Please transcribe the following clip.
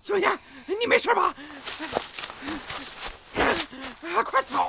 小燕，你没事吧？快走